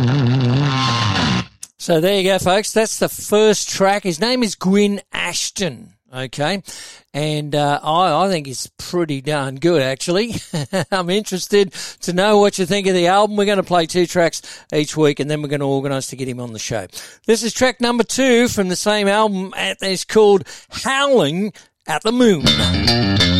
So there you go, folks. That's the first track. His name is Gwyn Ashton. Okay, and I think it's pretty darn good, actually. I'm interested to know what you think of the album. We're going to play 2 tracks each week, and then we're going to organise to get him on the show. This is track number 2 from the same album. It's called Howling at the Moon.